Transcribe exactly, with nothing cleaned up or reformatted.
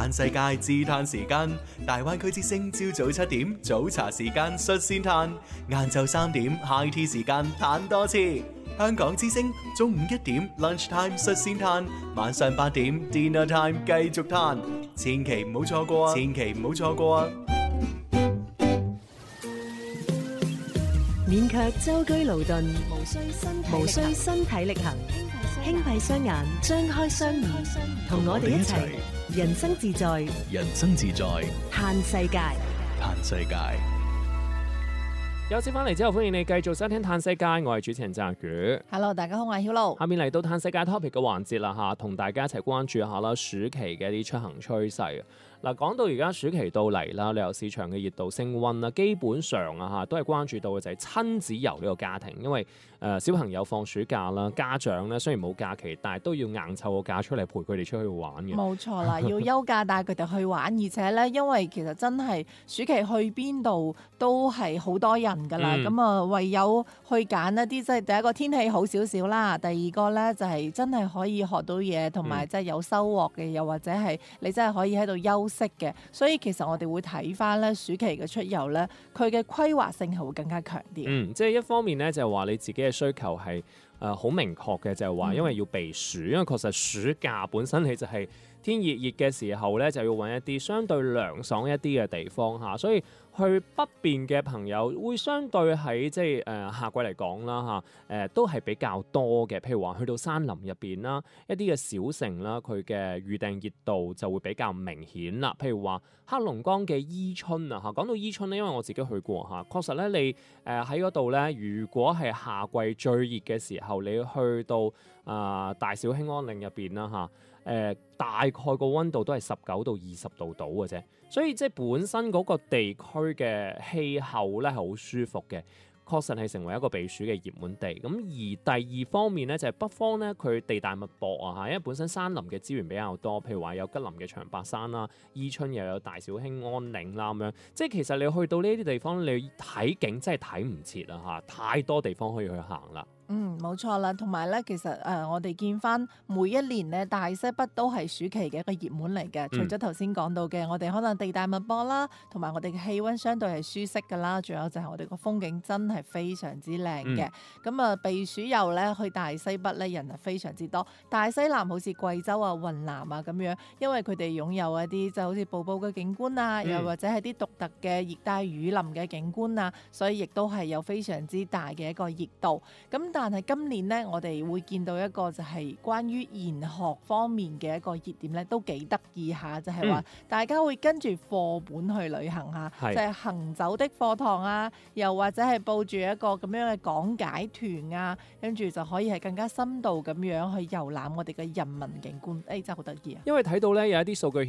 嘆世界自嘆時間，大灣區之聲朝早七點早茶時間率先嘆，晏晝三點 high tea 時間嘆多次。香港之聲中午一點 lunch time 率先嘆，晚上八點 dinner time 繼續嘆，千祈唔好錯過啊！千祈唔好錯過啊！ 勉強舟車勞頓，無需身體無需身體力行，輕閉雙眼，張開雙耳，同我哋一齊人生自在， 人生自在， 嘆世界， 嘆世界。 有次翻嚟之後，歡迎你繼續收聽《嘆世界》，我係主持人澤宇。 Hello， 大家好，我係 Hilo。 下面嚟到《嘆世界》topic 嘅環節啦嚇，同大家一齊關注一下啦，暑期嘅一啲出行趨勢。嗱，講到而家暑期到嚟啦，旅遊市場嘅熱度升溫啦，基本上啊嚇都係關注到嘅就係親子遊呢個家庭，因為誒、呃、小朋友放暑假啦，家長咧雖然冇假期，但係都要硬湊個假出嚟陪佢哋出去玩嘅。 冇錯啦，要休假帶佢哋去玩，而且咧，因為其實真係暑期去邊度都係好多人㗎啦，咁啊、嗯、唯有去揀一啲即係第一個天氣好少少啦，第二個咧就係真係可以學到嘢，同埋即係有收穫嘅，又或者係你真係可以喺度休息嘅，所以其實我哋會睇翻咧暑期嘅出遊咧，佢嘅規劃性係會更加強啲。 嗯，即係一方面咧就係話你自己嘅需求係誒好明確嘅，就係話因為要避暑，因為確實暑假本身你就係天熱熱嘅時候咧，就要揾一啲相對涼爽一啲嘅地方嚇，所以去北邊嘅朋友會相對喺即係誒夏季嚟講啦嚇，誒、呃、都係比較多嘅。譬如話去到山林入邊啦，一啲嘅小城啦，佢嘅預訂熱度就會比較明顯啦。譬如話黑龍江嘅伊春啊嚇，講到伊春咧，因為我自己去過嚇，確實咧你誒喺嗰度咧，如果係夏季最熱嘅時候，你去到啊、呃、大小興安嶺入邊啦嚇。誒、呃、大概個溫度都係十九到二十度度嘅啫，所以即係本身嗰個地區嘅氣候咧係好舒服嘅，確實係成為一個避暑嘅熱門地。咁而第二方面咧就係、是、北方咧，佢地大物博啊嚇，因為本身山林嘅資源比較多，譬如話有吉林嘅長白山啦，伊春又有大小興安嶺啦咁樣，即係其實你去到呢啲地方，你睇景真係睇唔切啊嚇，太多地方可以去行啦。 嗯，冇錯啦，同埋咧，其實誒、呃，我哋見翻每一年咧，大西北都係暑期嘅一個熱門嚟嘅。除咗頭先講到嘅，我哋可能地大物博啦，同埋我哋嘅氣溫相對係舒適噶啦，仲有就係我哋個風景真係非常之靚嘅。咁啊、嗯，避暑遊咧去大西北咧，人係非常之多。大西南好似貴州啊、雲南啊咁樣，因為佢哋擁有一啲就好似瀑布嘅景觀啊，嗯、又或者係啲獨特嘅熱帶雨林嘅景觀啊，所以亦都係有非常之大嘅一個熱度。咁但係今年咧，我哋會見到一個就係關於研學方面嘅一個熱點咧，都幾得意下，就係、是、話大家會跟住課本去旅行下，嗯、就係行走的課堂啊，又或者係報住一個咁樣嘅講解團啊，跟住就可以係更加深度咁樣去遊覽我哋嘅人文景觀，誒、哎、真係好得意啊！ 因為睇到咧有一啲數據